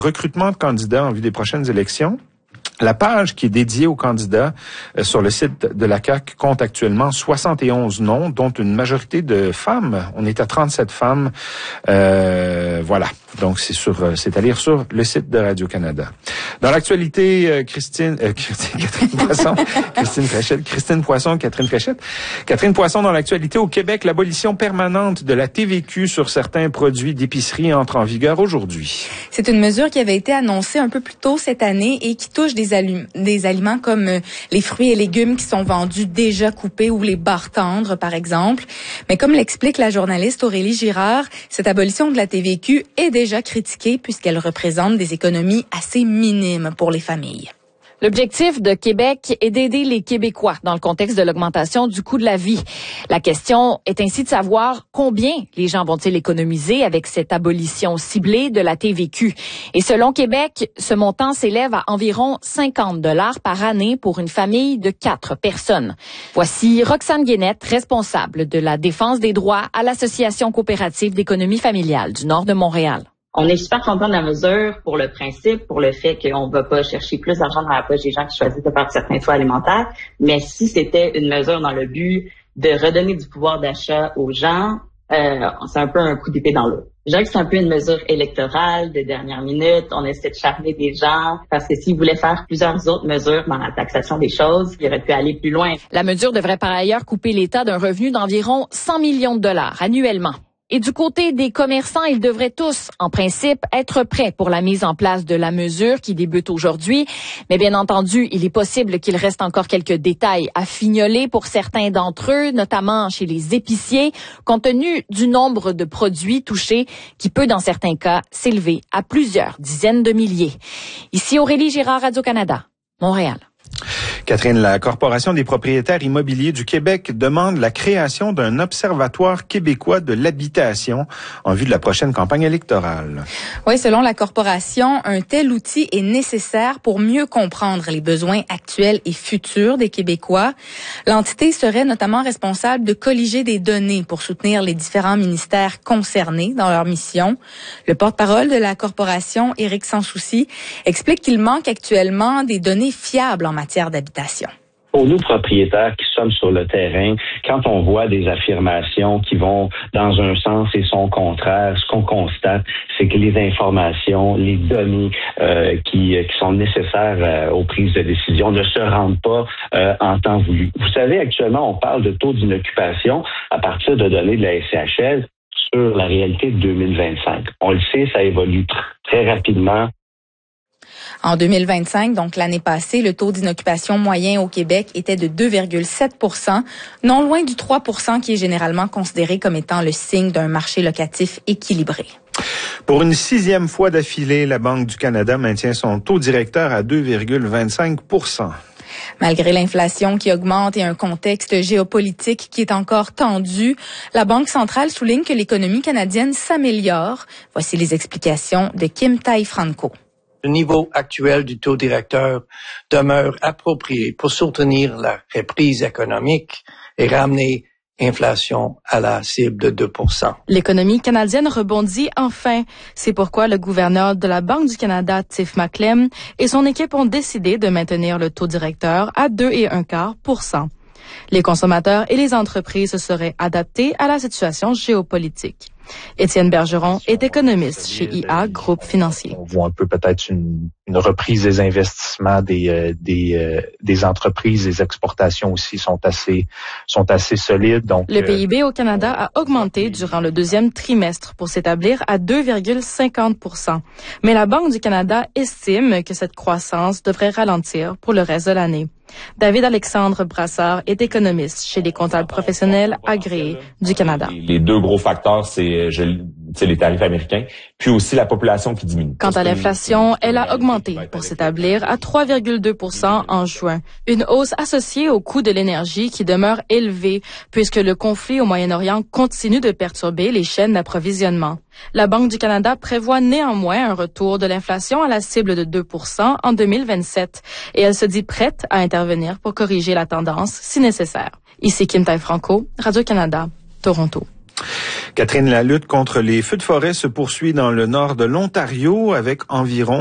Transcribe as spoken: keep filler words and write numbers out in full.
Recrutement de candidats en vue des prochaines élections. La page qui est dédiée aux candidats euh, sur le site de la C A Q compte actuellement soixante et onze noms, dont une majorité de femmes. On est à trente-sept femmes. Euh, voilà. Donc, c'est sur, euh, c'est à lire sur le site de Radio-Canada. Dans l'actualité, euh, Christine, euh, Christine, Catherine Poisson, Christine Fréchette, Christine Poisson, Catherine Fréchette. Catherine Poisson, dans l'actualité au Québec, l'abolition permanente de la T V Q sur certains produits d'épicerie entre en vigueur aujourd'hui. C'est une mesure qui avait été annoncée un peu plus tôt cette année et qui touche des, alu- des aliments comme euh, les fruits et légumes qui sont vendus déjà coupés ou les barres tendres, par exemple. Mais comme l'explique la journaliste Aurélie Girard, cette abolition de la T V Q est déjà critiquée puisqu'elle représente des économies assez minimes pour les familles. L'objectif de Québec est d'aider les Québécois dans le contexte de l'augmentation du coût de la vie. La question est ainsi de savoir combien les gens vont-ils économiser avec cette abolition ciblée de la T V Q. Et selon Québec, ce montant s'élève à environ cinquante dollars par année pour une famille de quatre personnes. Voici Roxane Guénette, responsable de la défense des droits à l'Association coopérative d'économie familiale du Nord de Montréal. On est super content de la mesure pour le principe, pour le fait qu'on ne va pas chercher plus d'argent dans la poche des gens qui choisissent de faire certains choix alimentaires. Mais si c'était une mesure dans le but de redonner du pouvoir d'achat aux gens, euh, c'est un peu un coup d'épée dans l'eau. Je dirais que c'est un peu une mesure électorale de dernière minute. On essaie de charmer des gens parce que s'ils voulaient faire plusieurs autres mesures dans la taxation des choses, ils auraient pu aller plus loin. La mesure devrait par ailleurs couper l'État d'un revenu d'environ cent millions de dollars annuellement. Et du côté des commerçants, ils devraient tous, en principe, être prêts pour la mise en place de la mesure qui débute aujourd'hui. Mais bien entendu, il est possible qu'il reste encore quelques détails à fignoler pour certains d'entre eux, notamment chez les épiciers, compte tenu du nombre de produits touchés qui peut, dans certains cas, s'élever à plusieurs dizaines de milliers. Ici Aurélie Girard, Radio-Canada, Montréal. Catherine, la Corporation des propriétaires immobiliers du Québec demande la création d'un observatoire québécois de l'habitation en vue de la prochaine campagne électorale. Oui, selon la Corporation, un tel outil est nécessaire pour mieux comprendre les besoins actuels et futurs des Québécois. L'entité serait notamment responsable de colliger des données pour soutenir les différents ministères concernés dans leur mission. Le porte-parole de la Corporation, Éric Sansouci, explique qu'il manque actuellement des données fiables en matière d'habitation. Pour nous, propriétaires qui sommes sur le terrain, quand on voit des affirmations qui vont dans un sens et son contraire, ce qu'on constate, c'est que les informations, les données euh, qui, qui sont nécessaires euh, aux prises de décision ne se rendent pas euh, en temps voulu. Vous savez, actuellement, on parle de taux d'inoccupation à partir de données de la S C H L sur la réalité de deux mille vingt-cinq. On le sait, ça évolue tr- très rapidement. En deux mille vingt-cinq, donc l'année passée, le taux d'inoccupation moyen au Québec était de deux virgule sept pour cent, non loin du trois pour cent qui est généralement considéré comme étant le signe d'un marché locatif équilibré. Pour une sixième fois d'affilée, la Banque du Canada maintient son taux directeur à deux virgule vingt-cinq pour cent. Malgré l'inflation qui augmente et un contexte géopolitique qui est encore tendu, la Banque centrale souligne que l'économie canadienne s'améliore. Voici les explications de Kim Tai-Franco. Le niveau actuel du taux directeur demeure approprié pour soutenir la reprise économique et ramener l'inflation à la cible de deux pour cent. L'économie canadienne rebondit enfin. C'est pourquoi le gouverneur de la Banque du Canada, Tiff Macklem, et son équipe ont décidé de maintenir le taux directeur à deux virgule un pour cent. Les consommateurs et les entreprises se seraient adaptés à la situation géopolitique. Étienne Bergeron est économiste chez I A Groupe Financier. On voit un peu peut-être une, une reprise des investissements des euh, des euh, des entreprises, les exportations aussi sont assez sont assez solides. Donc le P I B au Canada a augmenté durant le deuxième trimestre pour s'établir à deux virgule cinquante pour cent. Mais la Banque du Canada estime que cette croissance devrait ralentir pour le reste de l'année. David Alexandre Brassard est économiste chez les comptables professionnels agréés du Canada. Les deux gros facteurs, c'est, je, c'est les tarifs américains, puis aussi la population qui diminue. Quant à l'inflation, elle a augmenté pour s'établir à trois virgule deux pour cent en juin. Une hausse associée au coût de l'énergie qui demeure élevé puisque le conflit au Moyen-Orient continue de perturber les chaînes d'approvisionnement. La Banque du Canada prévoit néanmoins un retour de l'inflation à la cible de deux pour cent en deux mille vingt-sept et elle se dit prête à intervenir pour corriger la tendance si nécessaire. Ici Kim Tai-Franco, Radio-Canada, Toronto. Catherine, la lutte contre les feux de forêt se poursuit dans le nord de l'Ontario avec environ